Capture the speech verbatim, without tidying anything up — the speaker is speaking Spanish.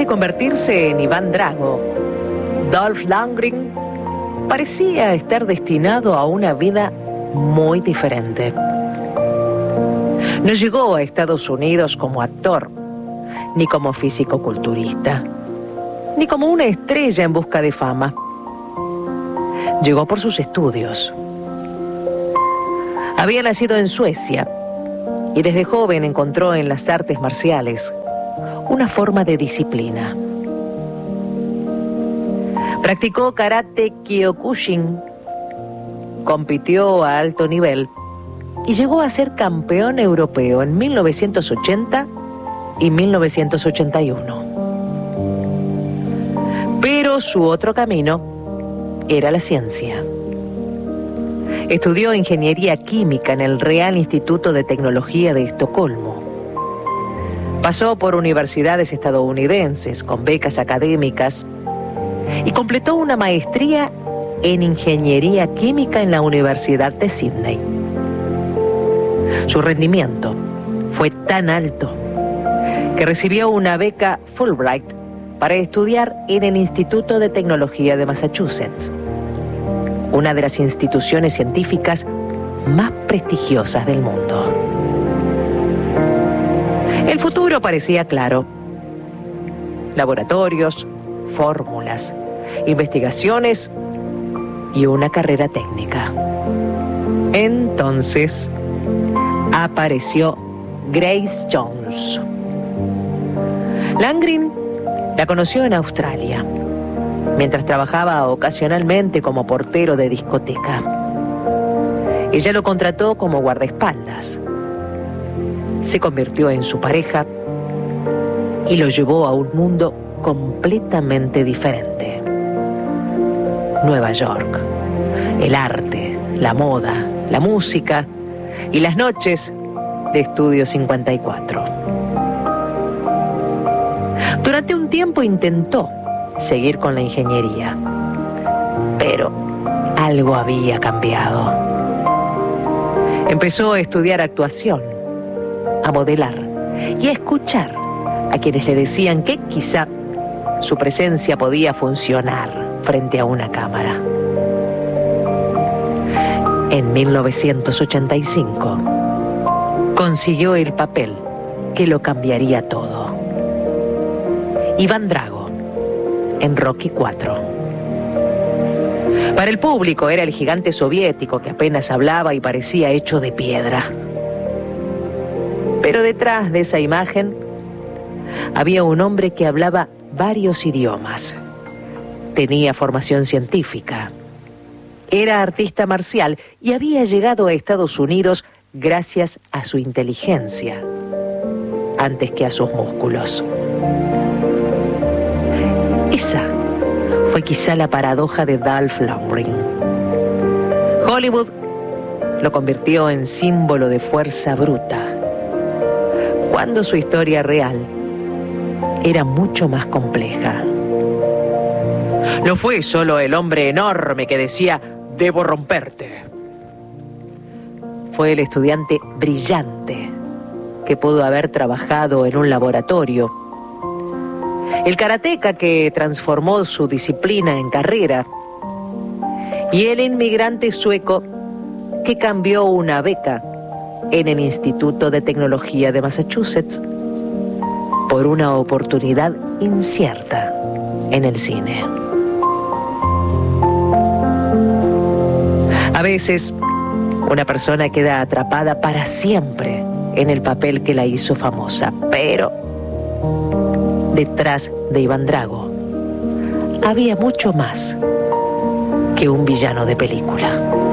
convertirse en Iván Drago, Dolph Lundgren parecía estar destinado a una vida muy diferente. No llegó a Estados Unidos como actor, ni como físico-culturista, ni como una estrella en busca de fama. Llegó por sus estudios. Había nacido en Suecia y desde joven encontró en las artes marciales una forma de disciplina. Practicó karate Kyokushin, compitió a alto nivel y llegó a ser campeón europeo en mil novecientos ochenta y mil novecientos ochenta y uno. Pero su otro camino era la ciencia. Estudió ingeniería química en el Real Instituto de Tecnología de Estocolmo. Pasó por universidades estadounidenses con becas académicas y completó una maestría en ingeniería química en la Universidad de Sydney. Su rendimiento fue tan alto que recibió una beca Fulbright para estudiar en el Instituto de Tecnología de Massachusetts, una de las instituciones científicas más prestigiosas del mundo. El futuro parecía claro. Laboratorios, fórmulas, investigaciones y una carrera técnica. Entonces apareció Grace Jones. Lundgren la conoció en Australia, mientras trabajaba ocasionalmente como portero de discoteca. Ella lo contrató como guardaespaldas. Se convirtió en su pareja y lo llevó a un mundo completamente diferente. Nueva York, el arte, la moda, la música y las noches de Estudio cincuenta y cuatro. Durante un tiempo intentó seguir con la ingeniería, pero algo había cambiado. Empezó a estudiar actuación, a modelar y a escuchar a quienes le decían que quizá su presencia podía funcionar frente a una cámara. En mil novecientos ochenta y cinco consiguió el papel que lo cambiaría todo. Iván Drago en Rocky cuatro. Para el público era el gigante soviético que apenas hablaba y parecía hecho de piedra. Pero detrás de esa imagen había un hombre que hablaba varios idiomas. Tenía formación científica. Era artista marcial y había llegado a Estados Unidos gracias a su inteligencia, antes que a sus músculos. Esa fue quizá la paradoja de Dolph Lundgren. Hollywood lo convirtió en símbolo de fuerza bruta, cuando su historia real era mucho más compleja. No fue solo el hombre enorme que decía, debo romperte. Fue el estudiante brillante que pudo haber trabajado en un laboratorio. El karateca que transformó su disciplina en carrera. Y el inmigrante sueco que cambió una beca en el Instituto de Tecnología de Massachusetts por una oportunidad incierta en el cine. A veces, una persona queda atrapada para siempre en el papel que la hizo famosa, pero detrás de Iván Drago había mucho más que un villano de película.